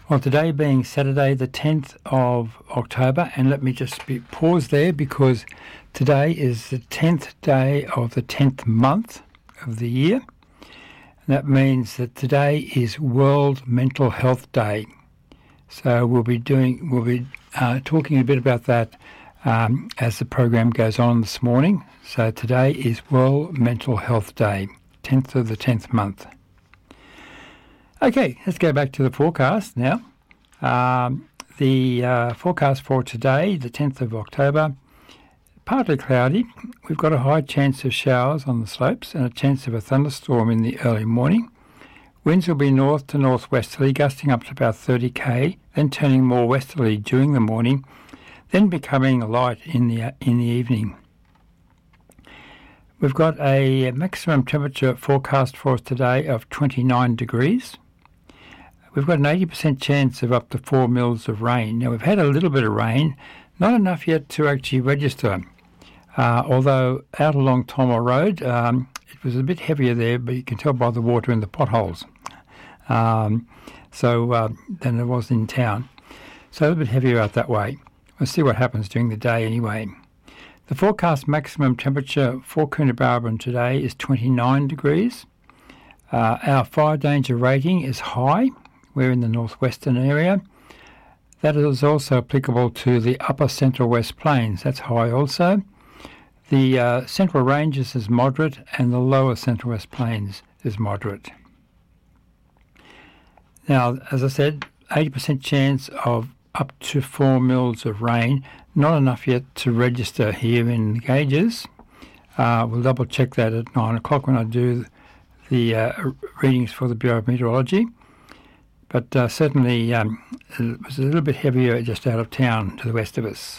Well, today being Saturday the 10th of October, and let me just pause there because today is the 10th day of the 10th month of the year. And that means that today is World Mental Health Day. So we'll be talking a bit about that as the program goes on this morning. So today is World Mental Health Day, 10th of the 10th month. Okay, let's go back to the forecast now. The forecast for today, the 10th of October, partly cloudy. We've got a high chance of showers on the slopes and a chance of a thunderstorm in the early morning. Winds will be north to northwesterly, gusting up to about 30 km, then turning more westerly during the morning, then becoming light in the evening. We've got a maximum temperature forecast for us today of 29 degrees. We've got an 80% chance of up to 4 mils of rain. Now, we've had a little bit of rain, not enough yet to actually register. Although out along Tommo Road, it was a bit heavier there, but you can tell by the water in the potholes. Than it was in town. So a little bit heavier out that way. We'll see what happens during the day anyway. The forecast maximum temperature for Coonabarabran today is 29 degrees. Our fire danger rating is high. We're in the northwestern area. That is also applicable to the upper Central West Plains. That's high also. The Central Ranges is moderate and the lower Central West Plains is moderate. Now, as I said, 80% chance of up to 4 mils of rain. Not enough yet to register here in the gauges. We'll double check that at 9 o'clock when I do the readings for the Bureau of Meteorology. But certainly it was a little bit heavier just out of town to the west of us.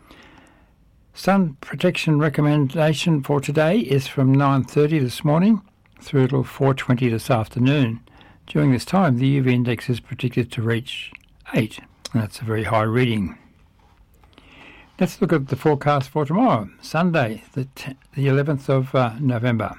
Sun protection recommendation for today is from 9:30 this morning through till 4:20 this afternoon. During this time, the UV index is predicted to reach 8, and that's a very high reading. Let's look at the forecast for tomorrow, Sunday, the 11th of November.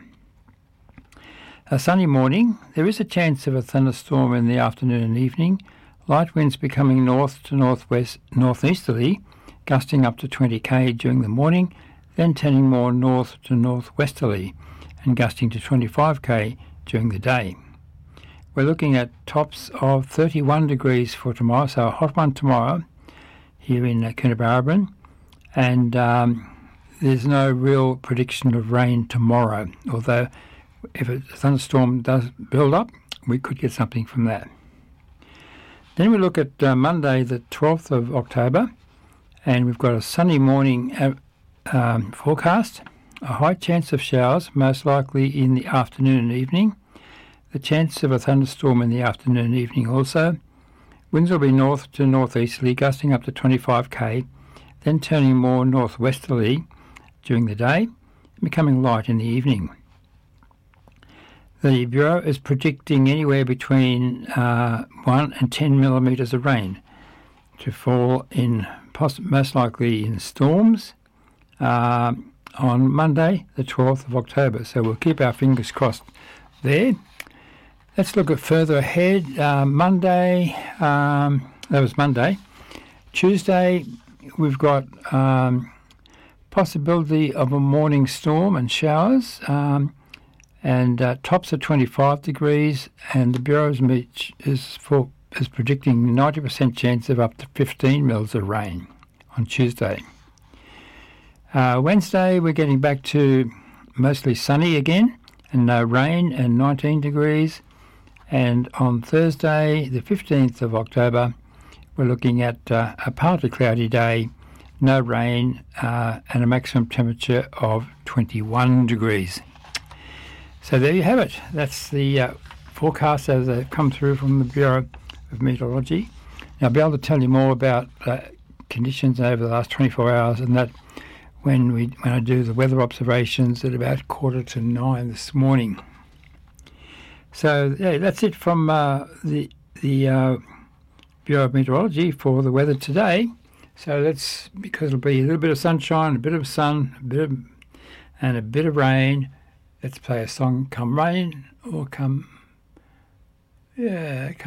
A sunny morning. There is a chance of a thunderstorm in the afternoon and evening. Light winds becoming north to northeasterly, gusting up to 20 km during the morning, then turning more north to northwesterly and gusting to 25 km during the day. We're looking at tops of 31 degrees for tomorrow, so a hot one tomorrow here in Coonabarabran, and there's no real prediction of rain tomorrow, although if a thunderstorm does build up, we could get something from that. Then we look at Monday, the 12th of October, and we've got a sunny morning forecast, a high chance of showers, most likely in the afternoon and evening, the chance of a thunderstorm in the afternoon and evening also. Winds will be north to northeasterly, gusting up to 25 km, then turning more northwesterly during the day, becoming light in the evening. The Bureau is predicting anywhere between 1 and 10 millimetres of rain to fall in, most likely in storms, on Monday, the 12th of October. So we'll keep our fingers crossed there. Let's look at further ahead. Monday, that was Monday. Tuesday, we've got possibility of a morning storm and showers. And tops at 25 degrees, and the Bureau's is predicting 90% chance of up to 15 mils of rain on Tuesday. Wednesday, we're getting back to mostly sunny again, and no rain, and 19 degrees. And on Thursday, the 15th of October, we're looking at a partly cloudy day, no rain, and a maximum temperature of 21 degrees. So there you have it. That's the forecast as they've come through from the Bureau of Meteorology. Now, I'll be able to tell you more about conditions over the last 24 hours, and that when I do the weather observations at about 8:45 this morning. So yeah, that's it from the Bureau of Meteorology for the weather today. So because it'll be a little bit of sunshine, a bit of sun, and a bit of rain. Let's play a song, Come Rain or Come